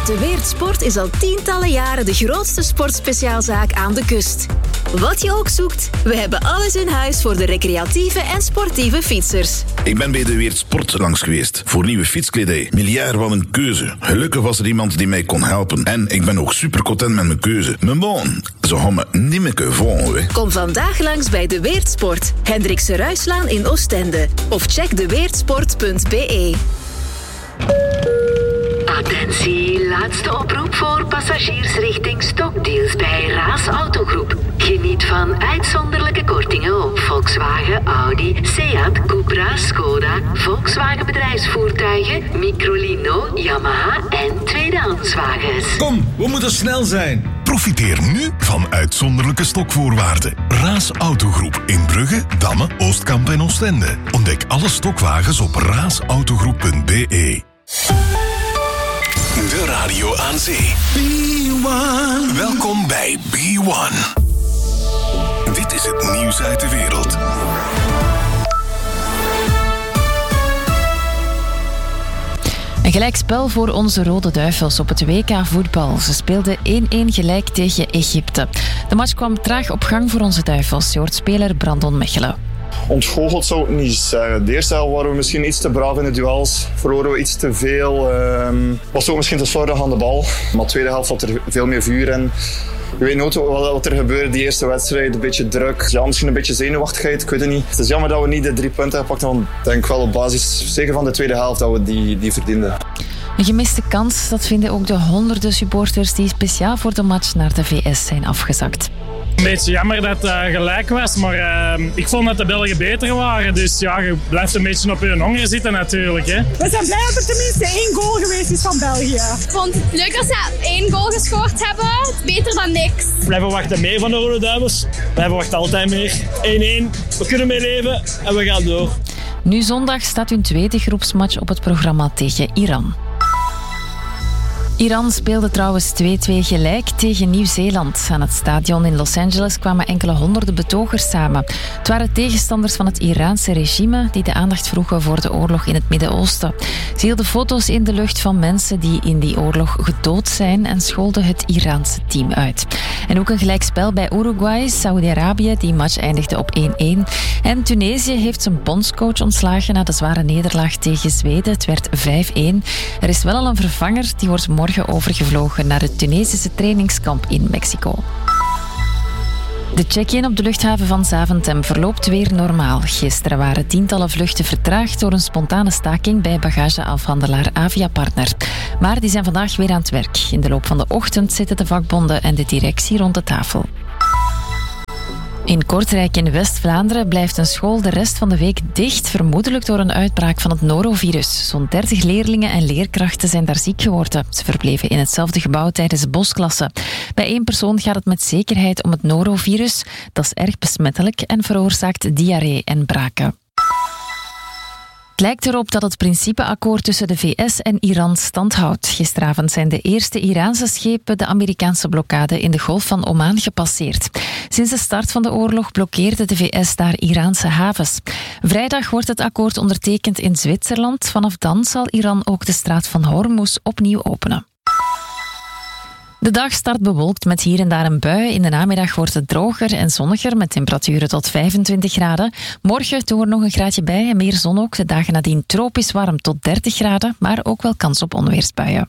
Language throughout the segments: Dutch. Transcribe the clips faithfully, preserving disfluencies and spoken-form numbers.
De Weert Sport is al tientallen jaren de grootste sportspeciaalzaak aan de kust. Wat je ook zoekt, we hebben alles in huis voor de recreatieve en sportieve fietsers. Ik ben bij de Weert Sport langs geweest voor nieuwe fietskledij. Miljaar wat een keuze. Gelukkig was er iemand die mij kon helpen. En ik ben ook super content met mijn keuze. Maar bon, ze gaan me niet meer volgen. Kom vandaag langs bij de Weert Sport. Hendrikse Ruislaan in Oostende. Of check de weertsport punt b e. Attentie, laatste oproep voor passagiers richting Stokdeals bij Raas Autogroep. Geniet van uitzonderlijke kortingen op Volkswagen, Audi, Seat, Cupra, Skoda, Volkswagen bedrijfsvoertuigen, Microlino, Yamaha en tweedehandswagens. Kom, we moeten snel zijn. Profiteer nu van uitzonderlijke stokvoorwaarden. Raas Autogroep in Brugge, Damme, Oostkamp en Oostende. Ontdek alle stokwagens op raas autogroep punt b e. De radio aan zee. B one. Welkom bij B one. Dit is het nieuws uit de wereld. Een gelijkspel voor onze Rode Duivels op het W K voetbal. Ze speelden één-één gelijk tegen Egypte. De match kwam traag op gang voor onze Duivels. Je hoort speler Brandon Mechelen. Ontgoocheld zou ik niet zeggen. De eerste helft waren we misschien iets te braaf in de duels. Verloren we iets te veel. Um, was ook misschien te slordig aan de bal. Maar de tweede helft zat er veel meer vuur in. Je weet nooit wat er gebeurde die eerste wedstrijd. Een beetje druk. Ja, misschien een beetje zenuwachtigheid. Ik weet het niet. Het is jammer dat we niet de drie punten hebben gepakt. Want ik denk wel op basis, zeker van de tweede helft, dat we die, die verdienden. Een gemiste kans, dat vinden ook de honderden supporters die speciaal voor de match naar de V S zijn afgezakt. Een beetje jammer dat het uh, gelijk was, maar uh, ik vond dat de Belgen beter waren. Dus ja, je blijft een beetje op je honger zitten natuurlijk. Hè. We zijn blij dat er tenminste één goal geweest is van België. Ik vond het leuk dat ze één goal gescoord hebben. Beter dan niks. We verwachten meer van de Rode Duivels. We verwachten altijd meer. één-één, we kunnen mee leven en we gaan door. Nu zondag staat hun tweede groepsmatch op het programma tegen Iran. Iran speelde trouwens twee-twee gelijk tegen Nieuw-Zeeland. Aan het stadion in Los Angeles kwamen enkele honderden betogers samen. Het waren tegenstanders van het Iraanse regime die de aandacht vroegen voor de oorlog in het Midden-Oosten. Ze hielden foto's in de lucht van mensen die in die oorlog gedood zijn en scholden het Iraanse team uit. En ook een gelijkspel bij Uruguay, Saudi-Arabië, die match eindigde op één-één. En Tunesië heeft zijn bondscoach ontslagen na de zware nederlaag tegen Zweden. Het werd vijf-één. Er is wel al een vervanger, die wordt morgen morgen overgevlogen naar het Tunesische trainingskamp in Mexico. De check-in op de luchthaven van Zaventem verloopt weer normaal. Gisteren waren tientallen vluchten vertraagd door een spontane staking bij bagageafhandelaar Aviapartner. Maar die zijn vandaag weer aan het werk. In de loop van de ochtend zitten de vakbonden en de directie rond de tafel. In Kortrijk in West-Vlaanderen blijft een school de rest van de week dicht, vermoedelijk door een uitbraak van het norovirus. Zo'n dertig leerlingen en leerkrachten zijn daar ziek geworden. Ze verbleven in hetzelfde gebouw tijdens bosklassen. Bij één persoon gaat het met zekerheid om het norovirus. Dat is erg besmettelijk en veroorzaakt diarree en braken. Het lijkt erop dat het principeakkoord tussen de V S en Iran standhoudt. Gisteravond zijn de eerste Iraanse schepen de Amerikaanse blokkade in de Golf van Oman gepasseerd. Sinds de start van de oorlog blokkeerde de V S daar Iraanse havens. Vrijdag wordt het akkoord ondertekend in Zwitserland. Vanaf dan zal Iran ook de straat van Hormuz opnieuw openen. De dag start bewolkt met hier en daar een bui. In de namiddag wordt het droger en zonniger met temperaturen tot vijfentwintig graden. Morgen doen we er nog een graadje bij en meer zon ook. De dagen nadien tropisch warm tot dertig graden, maar ook wel kans op onweersbuien.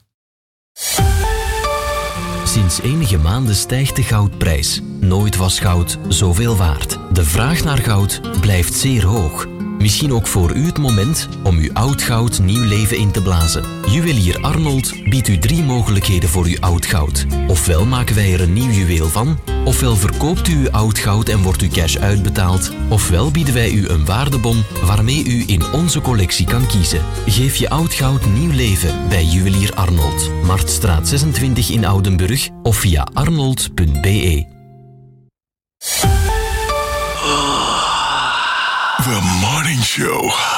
Sinds enige maanden stijgt de goudprijs. Nooit was goud zoveel waard. De vraag naar goud blijft zeer hoog. Misschien ook voor u het moment om uw oud goud nieuw leven in te blazen. Juwelier Arnold biedt u drie mogelijkheden voor uw oud goud. Ofwel maken wij er een nieuw juweel van, ofwel verkoopt u uw oud goud en wordt uw cash uitbetaald, ofwel bieden wij u een waardebon waarmee u in onze collectie kan kiezen. Geef je oud goud nieuw leven bij Juwelier Arnold. Marktstraat zesentwintig in Oudenburg of via arnold punt b e. The Morning Show.